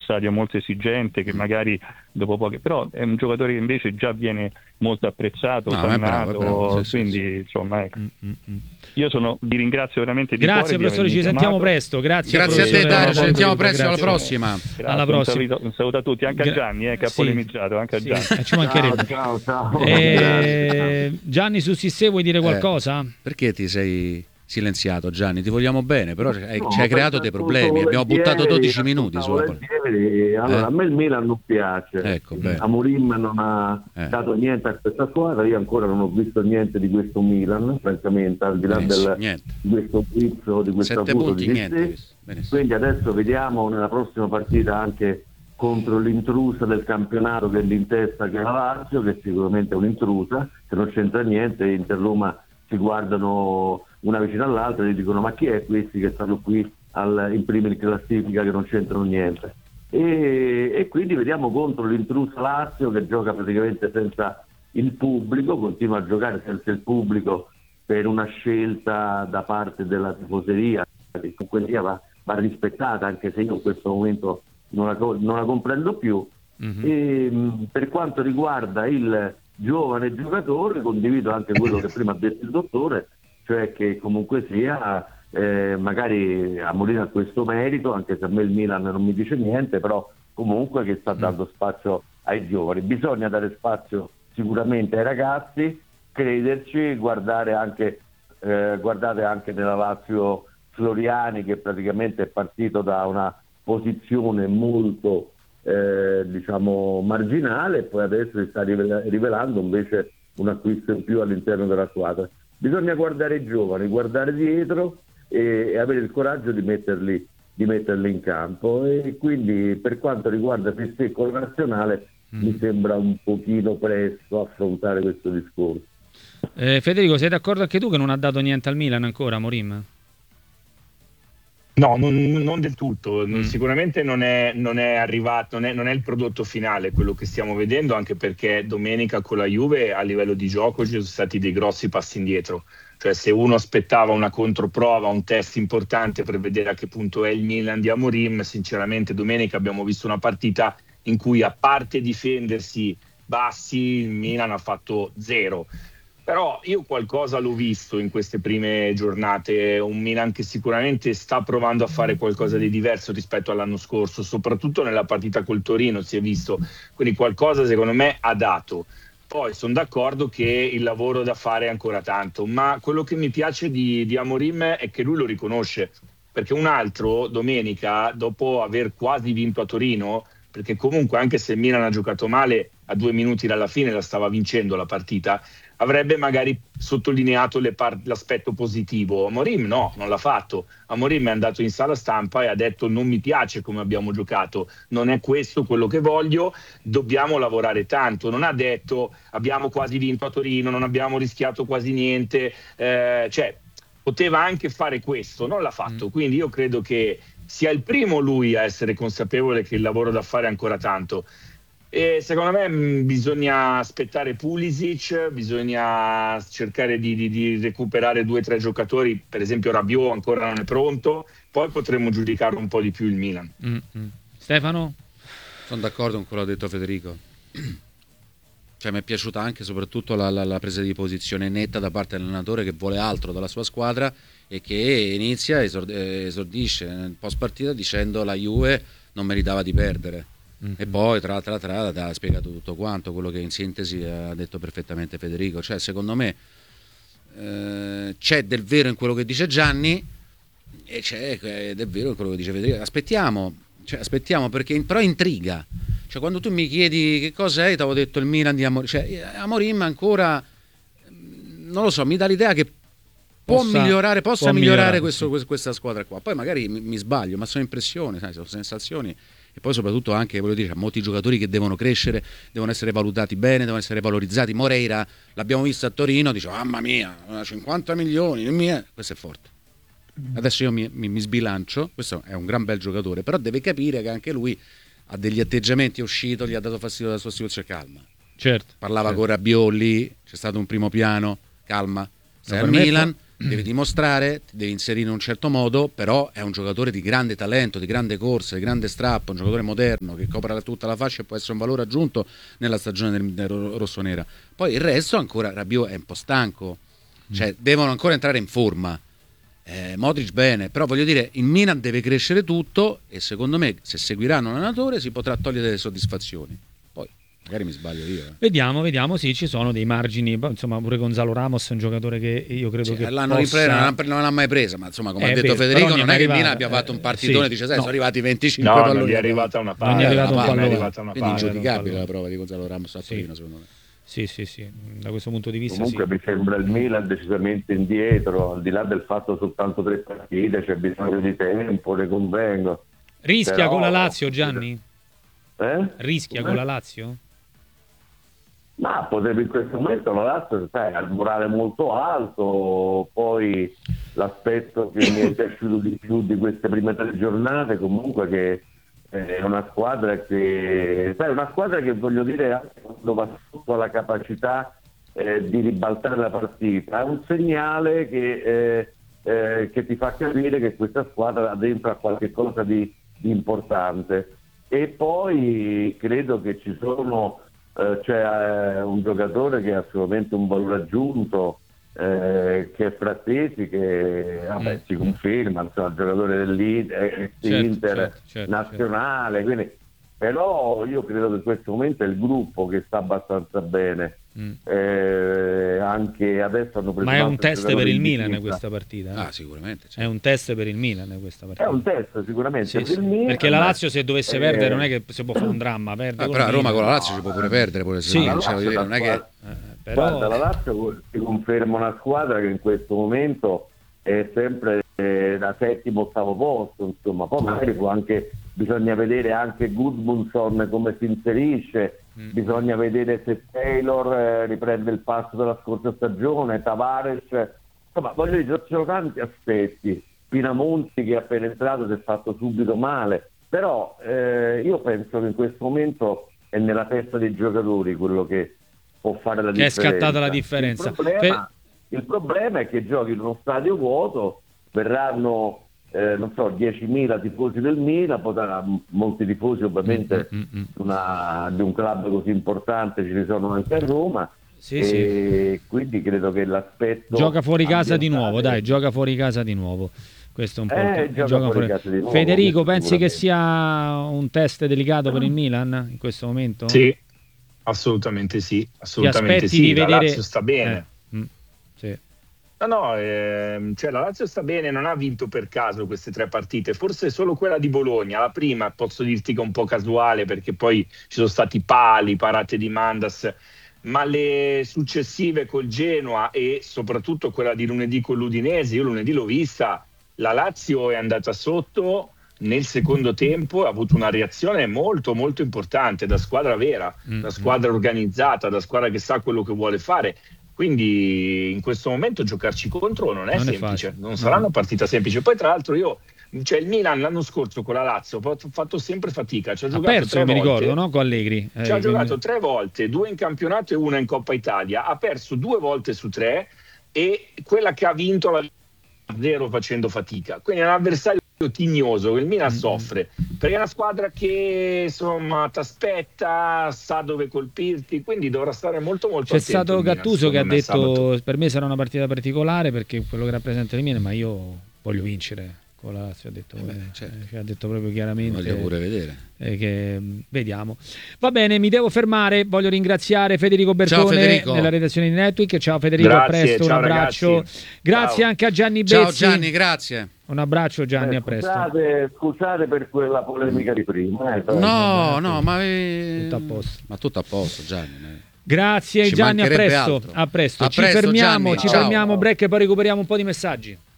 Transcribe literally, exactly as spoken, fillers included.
avversario molto esigente che magari dopo poche, però è un giocatore che invece già viene molto apprezzato, no, osannato, è bravo, è bravo, sì, quindi sì, sì. insomma ecco. Mm, mm, mm. Io sono, vi ringrazio veramente di Grazie cuore professore, di ci avermi sentiamo chiamato. presto. Grazie, Grazie a te professore. Dario, ci sentiamo Grazie. presto, alla Grazie. prossima. Grazie, Alla prossima. Un saluto, un saluto a tutti, anche Gra- a Gianni eh, che ha sì. polemizzato, anche a Sì, Gianni. eh, ci mancherebbe. Ciao, ciao, ciao. Eh, Gianni su Sissé vuoi dire qualcosa? Eh, perché ti sei silenziato, Gianni? Ti vogliamo bene, però ci hai, No, ci hai creato dei problemi. Abbiamo buttato dodici minuti sulla volentieri. Allora, Eh? a me il Milan non piace. Ecco, bene. Amorim non ha Eh. dato niente a questa squadra. Io ancora non ho visto niente di questo Milan, francamente, al di là Benissimo, del, niente. di questo blitz, di questo Sette abuso punti, di niente. Sissé. Benissimo. Quindi adesso vediamo nella prossima partita anche contro l'intrusa del campionato che è l'Intesta, che è la Lazio, che sicuramente è un'intrusa, che non c'entra niente. Inter-Roma si guardano una vicino all'altra e gli dicono ma chi è questi che stanno qui al, in prima in classifica, che non c'entrano niente. E, e quindi vediamo contro l'intrusa Lazio, che gioca praticamente senza il pubblico, continua a giocare senza il pubblico per una scelta da parte della tifoseria, che comunque sia va, va rispettata, anche se io in questo momento non la, non la comprendo più. Mm-hmm. E, mh, per quanto riguarda il giovane giocatore, condivido anche quello che prima ha detto il dottore, cioè che comunque sia eh, magari Amorim ha questo merito, anche se a me il Milan non mi dice niente, però comunque che sta dando spazio ai giovani. Bisogna dare spazio sicuramente ai ragazzi, crederci, guardare anche eh, guardate anche nella Lazio Floriani, che praticamente è partito da una posizione molto eh, diciamo marginale, e poi adesso si sta rivelando invece un acquisto in più all'interno della squadra. Bisogna guardare i giovani, guardare dietro e, e avere il coraggio di metterli, di metterli in campo. E quindi per quanto riguarda Sissé con la nazionale mm. mi sembra un pochino presto affrontare questo discorso. Eh, Federico, sei d'accordo anche tu che non ha dato niente al Milan ancora Amorim? No, non, non del tutto, Mm. sicuramente non è, non è arrivato, non è, non è il prodotto finale quello che stiamo vedendo, anche perché domenica con la Juve a livello di gioco ci sono stati dei grossi passi indietro, cioè se uno aspettava una controprova, un test importante per vedere a che punto è il Milan di Amorim, sinceramente domenica abbiamo visto una partita in cui, a parte difendersi bassi, il Milan ha fatto zero. Però io qualcosa l'ho visto in queste prime giornate, un Milan che sicuramente sta provando a fare qualcosa di diverso rispetto all'anno scorso, soprattutto nella partita col Torino si è visto, quindi qualcosa secondo me ha dato. Poi sono d'accordo che il lavoro da fare è ancora tanto, ma quello che mi piace di, di Amorim è che lui lo riconosce, perché un altro domenica, dopo aver quasi vinto a Torino, perché comunque anche se il Milan ha giocato male, a due minuti dalla fine la stava vincendo la partita, avrebbe magari sottolineato le par- l'aspetto positivo. Amorim no, non l'ha fatto. Amorim è andato in sala stampa e ha detto non mi piace come abbiamo giocato, non è questo quello che voglio, dobbiamo lavorare tanto. Non ha detto abbiamo quasi vinto a Torino, non abbiamo rischiato quasi niente, eh, cioè poteva anche fare questo, non l'ha fatto. Mm. Quindi io credo che sia il primo lui a essere consapevole che il lavoro da fare è ancora tanto. E secondo me mh, bisogna aspettare Pulisic, bisogna cercare di, di, di recuperare due o tre giocatori, per esempio Rabiot ancora non è pronto, poi potremo giudicare un po' di più il Milan. Mm-hmm. Stefano? Sono d'accordo con quello che ha detto Federico. Cioè, mi è piaciuta anche soprattutto la, la, la presa di posizione netta da parte dell'allenatore, che vuole altro dalla sua squadra e che inizia, esord- esordisce nel post partita dicendo la Juve non meritava di perdere. Mm-hmm. E poi tra tra tra ha spiegato tutto quanto, quello che in sintesi ha detto perfettamente Federico. Cioè secondo me eh, c'è del vero in quello che dice Gianni e c'è del vero in quello che dice Federico. Aspettiamo, cioè, aspettiamo perché però intriga. Cioè quando tu mi chiedi che cosa è, ti avevo detto il Milan di Amorim, cioè Amorim ancora non lo so, mi dà l'idea che può Possa, migliorare, possa può migliorare migliorare, questo, sì. questa squadra qua. Poi magari mi, mi sbaglio, ma sono impressioni, sai, sono sensazioni. E poi soprattutto anche, voglio dire, molti giocatori che devono crescere, devono essere valutati bene, devono essere valorizzati. Moreira, l'abbiamo visto a Torino, dice mamma mia, cinquanta milioni, mia. Questo è forte. Adesso io mi, mi, mi sbilancio, questo è un gran bel giocatore, però deve capire che anche lui ha degli atteggiamenti, è uscito, gli ha dato fastidio la sua situazione, calma. Certo. Parlava certo. con Rabiot lì, c'è stato un primo piano, calma. Sei No, al per me Milan, devi dimostrare, ti devi inserire in un certo modo, però è un giocatore di grande talento, di grande corsa, di grande strappo, un giocatore moderno che copre tutta la fascia e può essere un valore aggiunto nella stagione del, del rossonera. Poi il resto ancora, Rabiot è un po' stanco, cioè devono ancora entrare in forma. Eh, Modric bene, però voglio dire, il Milan deve crescere tutto e secondo me se seguiranno un allenatore si potrà togliere delle soddisfazioni. Poi magari mi sbaglio io. Eh. Vediamo, vediamo, sì, ci sono dei margini, insomma pure Gonzalo Ramos è un giocatore che io credo sì, che l'hanno possa... ripreso, non l'ha mai presa, ma insomma come eh, ha detto beh, Federico non è che il arriva... Milan abbia fatto un partitone, sì, dice sai no. sono arrivati venticinque no, palloni. non gli è arrivata una palla, non gli è arrivato un palla, pallone, quindi ingiudicabile la prova di Gonzalo Ramos a Torino, sì. secondo me. Sì, sì, sì, da questo punto di vista comunque sì. mi sembra il Milan decisamente indietro, al di là del fatto soltanto tre partite, c'è bisogno di tempo, le convengo. Rischia Però... con la Lazio, Gianni? Eh? Rischia Come? con la Lazio? Ma potrebbe in questo momento la Lazio sai, ha il morale molto alto, poi l'aspetto che mi è piaciuto di più di queste prime tre giornate comunque che è una squadra che sai, una squadra che voglio dire anche quando va sotto la capacità eh, di ribaltare la partita, è un segnale che, eh, eh, che ti fa capire che questa squadra ha dentro a qualche cosa di, di importante. E poi credo che ci sono eh, c'è eh, un giocatore che ha assolutamente un valore aggiunto, eh, che è Frattesi, che vabbè, mm. si conferma, insomma, giocatore dell'Inter, certo, certo, certo, nazionale, certo. Quindi, però io credo che in questo momento è il gruppo che sta abbastanza bene. Mm. Eh, anche adesso hanno preso. Ma è un test per il Milan in questa partita? Ah, sicuramente. Certo. È un test per il Milan in questa partita. È un test sicuramente sì, per sì. il Milan. Perché la Lazio se dovesse eh, perdere non è che si può fare un dramma. Perde ah, però a Roma con la Lazio no, si può pure perdere. Pure sì, non, cioè, dire, non è che... Eh, però... Guarda, la Lazio si conferma una squadra che in questo momento è sempre eh, da settimo ottavo posto, insomma, poi magari può anche, bisogna vedere anche Gudmundsson come si inserisce, mm. bisogna vedere se Taylor eh, riprende il passo della scorsa stagione, Tavares, insomma voglio dire, ci sono tanti aspetti. Pinamonti che è appena entrato si è fatto subito male, però eh, io penso che in questo momento è nella testa dei giocatori quello che può fare la che differenza. Che è scattata la differenza. Il problema, per... il problema è che giochi in uno stadio vuoto, verranno eh, non so, diecimila tifosi del Milan, potrà, molti tifosi ovviamente mm, mm, mm. Una, di un club così importante ci sono anche a Roma. Sì, e sì. Quindi credo che l'aspetto gioca fuori casa di nuovo, dai, gioca fuori casa di nuovo. Questo è un po' eh, il... gioca gioca fuori fuori... casa di nuovo, Federico, pensi che sia un test delicato per il Milan in questo momento? Sì, assolutamente sì, assolutamente sì. Di la vedere... Lazio sta bene. Eh, mm, sì. No, no, ehm, cioè la Lazio sta bene, non ha vinto per caso queste tre partite, forse solo quella di Bologna, la prima posso dirti che è un po' casuale perché poi ci sono stati pali, parate di Mandas, ma le successive col Genoa e soprattutto quella di lunedì con l'Udinese, io lunedì l'ho vista, la Lazio è andata sotto nel secondo tempo, ha avuto una reazione molto molto importante da squadra vera, mm-hmm. da squadra organizzata, da squadra che sa quello che vuole fare. Quindi in questo momento giocarci contro non è non semplice, è non sarà una partita semplice. Poi tra l'altro io, cioè il Milan l'anno scorso con la Lazio ho fatto sempre fatica, ci ha, ha giocato perso, tre mi volte, ricordo, no? Con Allegri. Ci eh, ha quindi... giocato tre volte, due in campionato e una in Coppa Italia, ha perso due volte su tre e quella che ha vinto la zero facendo fatica. Quindi è un avversario tignoso che il Milan mm-hmm. soffre perché è una squadra che insomma ti aspetta, sa dove colpirti, quindi dovrà stare molto molto c'è attento. Stato Gattuso che ha detto sabato. Per me sarà una partita particolare perché quello che rappresenta il Milan, ma io voglio vincere con la Lazio, ha detto, eh beh, certo. eh, ha detto proprio chiaramente, voglio pure vedere eh, che, vediamo. Va bene, mi devo fermare, voglio ringraziare Federico Bertone Federico. nella redazione di Netweek. Ciao Federico, grazie, a presto, ciao, un abbraccio ragazzi. Grazie ciao. Anche a Gianni Bezzi. Ciao Gianni, grazie. Un abbraccio Gianni, eh, a presto. Scusate, scusate per quella polemica di prima. Eh, no, no, ma è... tutto a posto. Ma tutto a posto, Gianni. Grazie Ci Gianni, a presto. altro. A presto. A Ci presto, fermiamo, Gianni, ci ciao. fermiamo break e poi recuperiamo un po' di messaggi.